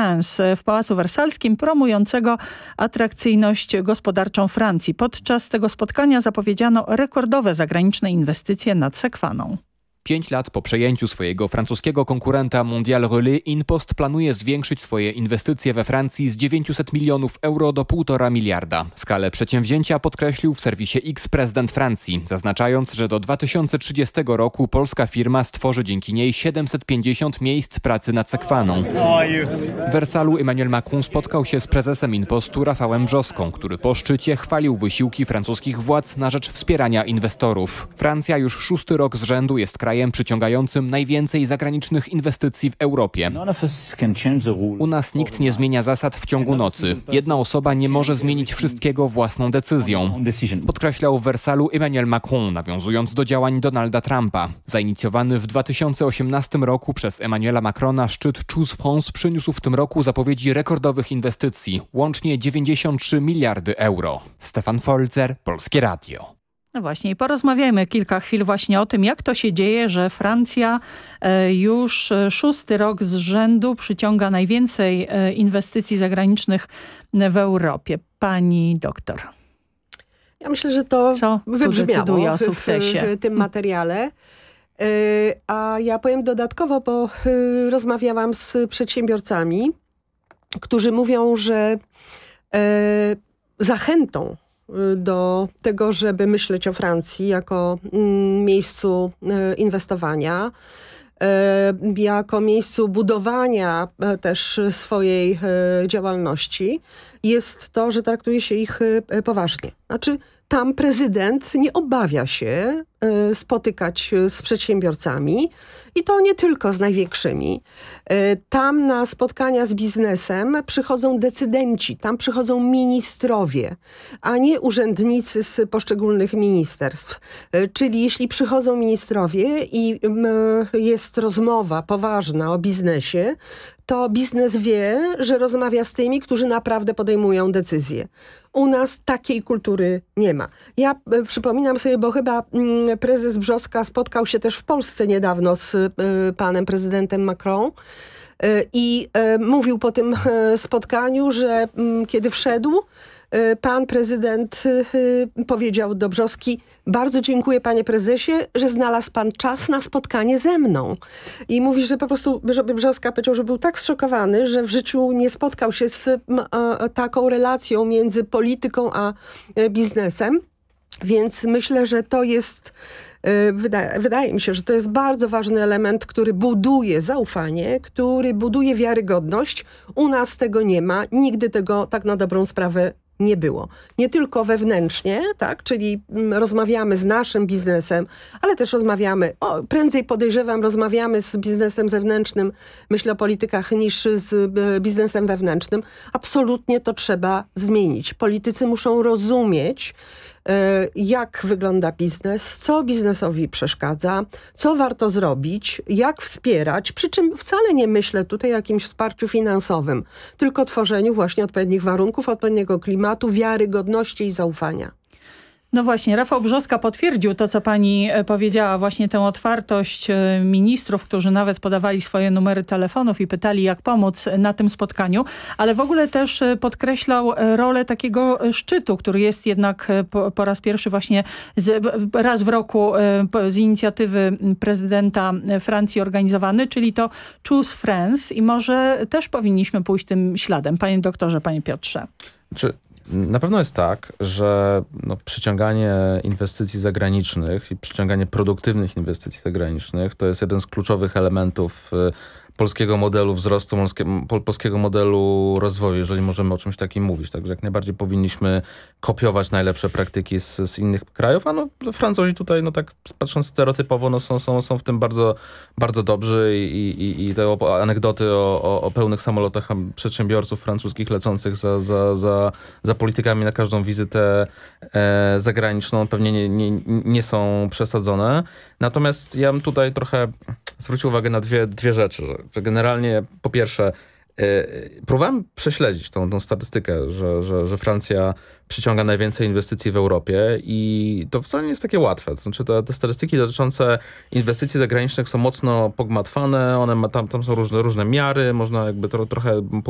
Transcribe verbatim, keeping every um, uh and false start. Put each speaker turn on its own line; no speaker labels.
France w Pałacu Wersalskim, promującego atrakcyjność gospodarczą Francji. Podczas tego spotkania zapowiedziano rekordowe zagraniczne inwestycje nad Sekwaną.
Pięć lat po przejęciu swojego francuskiego konkurenta Mondial Relais, InPost planuje zwiększyć swoje inwestycje we Francji z dziewięćset milionów euro do półtora miliarda. Skalę przedsięwzięcia podkreślił w serwisie X prezydent Francji, zaznaczając, że do dwa tysiące trzydziestego roku polska firma stworzy dzięki niej siedemset pięćdziesiąt miejsc pracy nad Sekwaną. W Wersalu Emmanuel Macron spotkał się z prezesem InPostu Rafałem Brzoską, który po szczycie chwalił wysiłki francuskich władz na rzecz wspierania inwestorów. Francja już szósty rok z rzędu jest krajem krajem przyciągającym najwięcej zagranicznych inwestycji w Europie. U nas nikt nie zmienia zasad w ciągu nocy. Jedna osoba nie może zmienić wszystkiego własną decyzją. Podkreślał w Wersalu Emmanuel Macron, nawiązując do działań Donalda Trumpa. Zainicjowany w dwa tysiące osiemnastym roku przez Emmanuela Macrona szczyt Choose France przyniósł w tym roku zapowiedzi rekordowych inwestycji, łącznie dziewięćdziesiąt trzy miliardy euro. Stefan Folzer, Polskie Radio.
No właśnie i porozmawiajmy kilka chwil właśnie o tym, jak to się dzieje, że Francja już szósty rok z rzędu przyciąga najwięcej inwestycji zagranicznych w Europie. Pani doktor.
Ja myślę, że to
Co
wybrzmiało
o sukcesie
w, w tym materiale. A ja powiem dodatkowo, bo rozmawiałam z przedsiębiorcami, którzy mówią, że zachętą do tego, żeby myśleć o Francji jako miejscu inwestowania, jako miejscu budowania też swojej działalności, jest to, że traktuje się ich poważnie. Znaczy, tam prezydent nie obawia się spotykać z przedsiębiorcami i to nie tylko z największymi. Tam na spotkania z biznesem przychodzą decydenci, tam przychodzą ministrowie, a nie urzędnicy z poszczególnych ministerstw. Czyli jeśli przychodzą ministrowie i jest rozmowa poważna o biznesie, to biznes wie, że rozmawia z tymi, którzy naprawdę podejmują decyzje. U nas takiej kultury nie ma. Ja y, przypominam sobie, bo chyba y, prezes Brzoska spotkał się też w Polsce niedawno z y, panem prezydentem Macron y, i y, mówił po tym y, spotkaniu, że y, kiedy wszedł, y, pan prezydent y, powiedział do Brzoski: bardzo dziękuję, panie prezesie, że znalazł pan czas na spotkanie ze mną. I mówi, że po prostu żeby Brzoska powiedział, że był tak zszokowany, że w życiu nie spotkał się z a, taką relacją między polityką a e, biznesem. Więc myślę, że to jest, e, wydaje, wydaje mi się, że to jest bardzo ważny element, który buduje zaufanie, który buduje wiarygodność. U nas tego nie ma. Nigdy tego tak na dobrą sprawę nie było. Nie tylko wewnętrznie, tak, czyli mm, rozmawiamy z naszym biznesem, ale też rozmawiamy, o, prędzej podejrzewam, rozmawiamy z biznesem zewnętrznym, myślę o politykach, niż z y, biznesem wewnętrznym. Absolutnie to trzeba zmienić. Politycy muszą rozumieć, y, jak wygląda biznes, co biznesowi przeszkadza, co warto zrobić, jak wspierać, przy czym wcale nie myślę tutaj o jakimś wsparciu finansowym, tylko tworzeniu właśnie odpowiednich warunków, odpowiedniego klimatu, wiarygodności i zaufania.
No właśnie, Rafał Brzoska potwierdził to, co pani powiedziała, właśnie tę otwartość ministrów, którzy nawet podawali swoje numery telefonów i pytali, jak pomóc na tym spotkaniu, ale w ogóle też podkreślał rolę takiego szczytu, który jest jednak po, po raz pierwszy właśnie z, raz w roku z inicjatywy prezydenta Francji organizowany, czyli to Choose France i może też powinniśmy pójść tym śladem. Panie doktorze, panie Piotrze.
Czy na pewno jest tak, że no, przyciąganie inwestycji zagranicznych i przyciąganie produktywnych inwestycji zagranicznych to jest jeden z kluczowych elementów polskiego modelu wzrostu, polskiego modelu rozwoju, jeżeli możemy o czymś takim mówić. Także jak najbardziej powinniśmy kopiować najlepsze praktyki z, z innych krajów, a no Francuzi tutaj, no tak patrząc stereotypowo, no są, są, są w tym bardzo, bardzo dobrzy i, i, i te anegdoty o, o, o pełnych samolotach przedsiębiorców francuskich lecących za, za, za, za politykami na każdą wizytę e, zagraniczną pewnie nie, nie, nie są przesadzone. Natomiast ja bym tutaj trochę zwrócił uwagę na dwie, dwie rzeczy, że, że generalnie po pierwsze yy, próbowałem prześledzić tą, tą statystykę, że, że, że Francja przyciąga najwięcej inwestycji w Europie i to wcale nie jest takie łatwe. To znaczy te, te statystyki dotyczące inwestycji zagranicznych są mocno pogmatwane, one ma, tam, tam są różne, różne miary, można jakby to, trochę